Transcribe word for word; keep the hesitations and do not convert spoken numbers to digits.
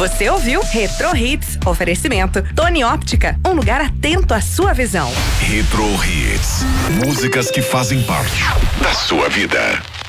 Você ouviu Retro Hits. Oferecimento Tony Óptica, um lugar atento à sua visão. Retro Hits. Músicas que fazem parte da sua vida.